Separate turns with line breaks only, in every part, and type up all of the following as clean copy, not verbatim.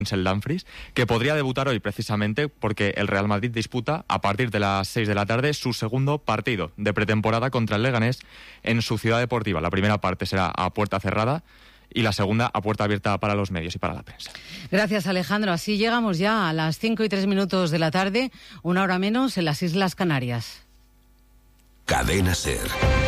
el Dumfries, que podría debutar hoy precisamente porque el Real Madrid disputa a partir de las 6 de la tarde su segundo partido de pretemporada contra el Leganés en su ciudad deportiva. La primera parte será a puerta cerrada y la segunda a puerta abierta para los medios y para la prensa.
Gracias, Alejandro. Así llegamos ya a las 5:03 de la tarde, una hora menos en las Islas Canarias.
Cadena SER.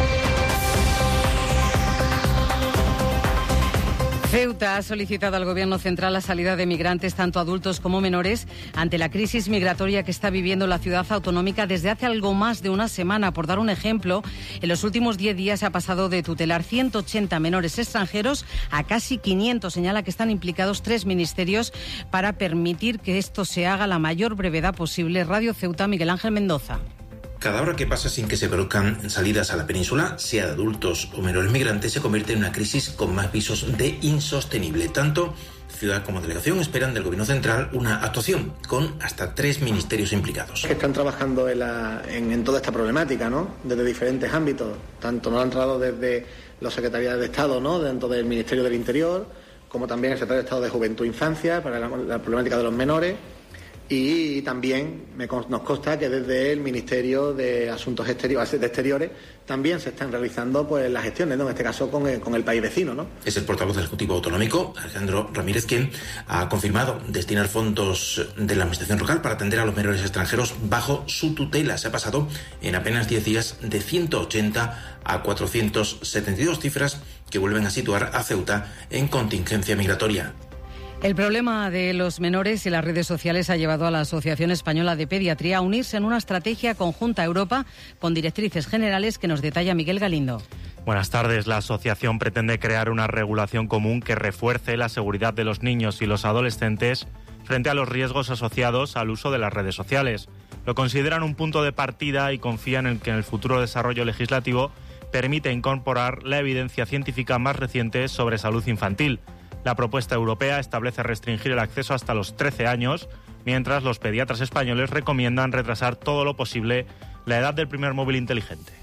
Ceuta ha solicitado al Gobierno central la salida de migrantes, tanto adultos como menores, ante la crisis migratoria que está viviendo la ciudad autonómica desde hace algo más de una semana. Por dar un ejemplo, en los últimos 10 días se ha pasado de tutelar 180 menores extranjeros a casi 500. Señala que están implicados 3 ministerios para permitir que esto se haga a la mayor brevedad posible. Radio Ceuta, Miguel Ángel Mendoza.
Cada hora que pasa sin que se produzcan salidas a la península, sea de adultos o menores migrantes, se convierte en una crisis con más visos de insostenible. Tanto ciudad como delegación esperan del Gobierno central una actuación con hasta 3 ministerios implicados.
Están trabajando en toda esta problemática, ¿no? Desde diferentes ámbitos. Tanto nos han entrado desde los secretariados de Estado, ¿no? Dentro del Ministerio del Interior, como también el secretario de Estado de Juventud e Infancia para la problemática de los menores. Y también nos consta que desde el Ministerio de Asuntos Exteriores también se están realizando pues las gestiones, ¿no? En este caso con el país vecino, ¿no?
Es el portavoz del Ejecutivo Autonómico, Alejandro Ramírez, quien ha confirmado destinar fondos de la Administración local para atender a los menores extranjeros bajo su tutela. Se ha pasado en apenas 10 días de 180 a 472, cifras que vuelven a situar a Ceuta en contingencia migratoria.
El problema de los menores y las redes sociales ha llevado a la Asociación Española de Pediatría a unirse en una estrategia conjunta a Europa con directrices generales que nos detalla Miguel Galindo.
Buenas tardes. La asociación pretende crear una regulación común que refuerce la seguridad de los niños y los adolescentes frente a los riesgos asociados al uso de las redes sociales. Lo consideran un punto de partida y confían en que en el futuro desarrollo legislativo permite incorporar la evidencia científica más reciente sobre salud infantil. La propuesta europea establece restringir el acceso hasta los 13 años, mientras los pediatras españoles recomiendan retrasar todo lo posible la edad del primer móvil inteligente.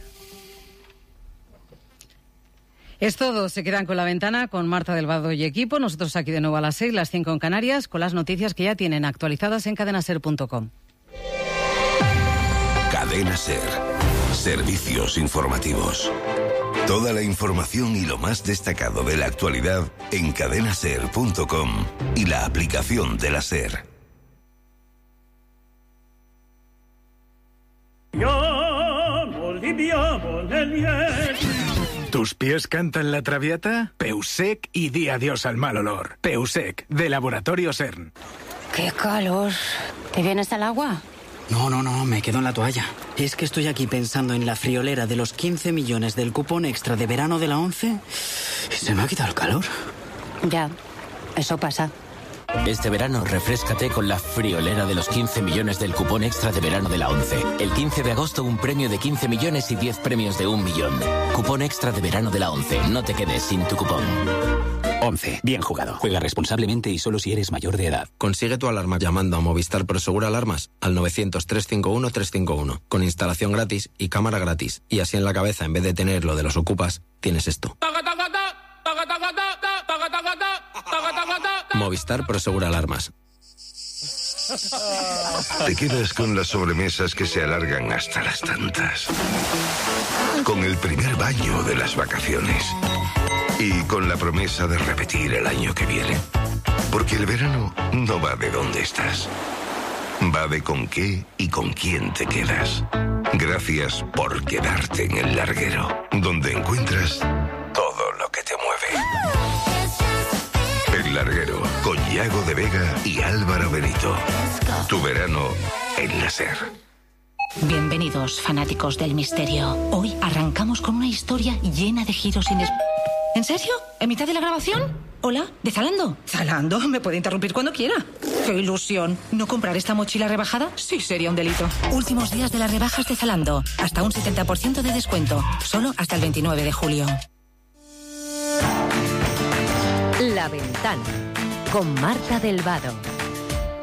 Es todo. Se quedan con La Ventana, con Marta del Vado y equipo. Nosotros aquí de nuevo a las 6, las 5 en Canarias, con las noticias que ya tienen actualizadas en cadenaser.com.
Cadena SER. Servicios informativos. Toda la información y lo más destacado de la actualidad en cadenaser.com y la aplicación de la SER.
¿Tus pies cantan la traviata? Peusec y di adiós al mal olor. Peusec, de Laboratorio CERN.
¡Qué calor! ¿Te vienes al agua?
No, me quedo en la toalla. Es que estoy aquí pensando en la friolera de los 15 millones del cupón extra de verano de la 11 y se me ha quitado el calor.
Ya, eso pasa.
Este verano, refréscate con la friolera de los 15 millones del cupón extra de verano de la 11. El 15 de agosto, un premio de 15 millones y 10 premios de 1 millón. Cupón extra de verano de la 11. No te quedes sin tu cupón.
11. Bien jugado. Juega responsablemente y solo si eres mayor de edad.
Consigue tu alarma llamando a Movistar Prosegur Alarmas al 900-351-351 con instalación gratis y cámara gratis. Y así en la cabeza, en vez de tener lo de los ocupas, tienes esto. Movistar Prosegur Alarmas.
Te quedas con las sobremesas que se alargan hasta las tantas. Con el primer baño de las vacaciones. Y con la promesa de repetir el año que viene. Porque el verano no va de dónde estás. Va de con qué y con quién te quedas. Gracias por quedarte en el larguero, donde encuentras todo lo que te mueve. El Larguero, con Yago de Vega y Álvaro Benito. Tu verano en la SER.
Bienvenidos, fanáticos del misterio. Hoy arrancamos con una historia llena de giros inesperados. ¿En serio? ¿En mitad de la grabación? Hola, ¿de Zalando? ¿Zalando? Me puede interrumpir cuando quiera. ¡Qué ilusión! ¿No comprar esta mochila rebajada? Sí, sería un delito. Últimos días de las rebajas de Zalando. Hasta un 70% de descuento. Solo hasta el 29 de julio.
La Ventana, con Marta del Vado.